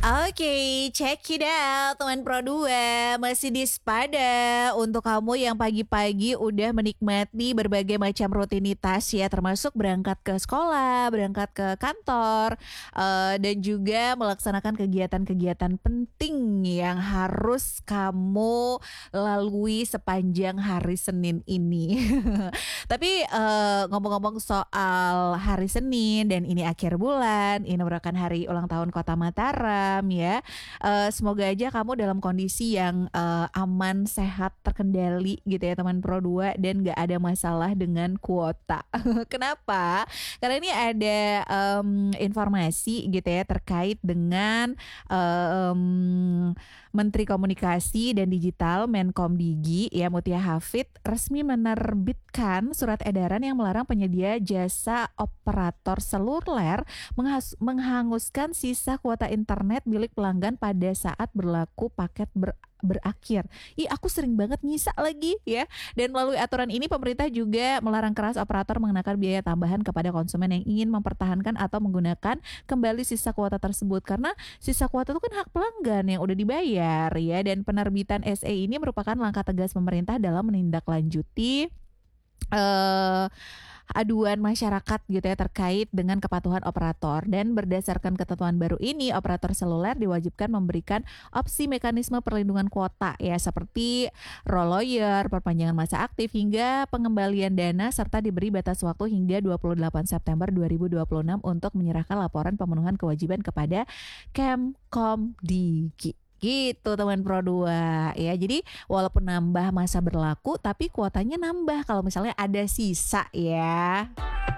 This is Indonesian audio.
Oke, check it out teman Pro 2. Masih di Spada untuk kamu yang pagi-pagi udah menikmati berbagai macam rutinitas ya, termasuk berangkat ke sekolah, berangkat ke kantor, dan juga melaksanakan kegiatan-kegiatan penting yang harus kamu lalui sepanjang hari Senin ini. Tapi, ngomong-ngomong soal hari Senin dan ini akhir bulan, ini merupakan hari ulang tahun Kota Mataram ya, semoga aja kamu dalam kondisi yang, aman, sehat, terkendali gitu ya teman Pro 2 dan nggak ada masalah dengan kuota. Kenapa? Karena ini ada, informasi gitu ya terkait dengan, mmm, Menteri Komunikasi dan Digital Menkomdigi ya Mutia Hafid resmi menerbitkan surat edaran yang melarang penyedia jasa operator seluler menghanguskan sisa kuota internet milik pelanggan pada saat berlaku paket berakhir. Ih, aku sering banget nyisa lagi ya. Dan melalui aturan ini pemerintah juga melarang keras operator mengenakan biaya tambahan kepada konsumen yang ingin mempertahankan atau menggunakan kembali sisa kuota tersebut karena sisa kuota itu kan hak pelanggan yang udah dibayar ya, dan penerbitan SE ini merupakan langkah tegas pemerintah dalam menindaklanjuti eee, aduan masyarakat gitu ya terkait dengan kepatuhan operator, dan berdasarkan ketentuan baru ini operator seluler diwajibkan memberikan opsi mekanisme perlindungan kuota ya seperti rollover, perpanjangan masa aktif hingga pengembalian dana serta diberi batas waktu hingga 28 September 2026 untuk menyerahkan laporan pemenuhan kewajiban kepada Kemkomdigi. Gitu teman Pro 2 ya. Jadi walaupun nambah masa berlaku tapi kuotanya nambah kalau misalnya ada sisa ya.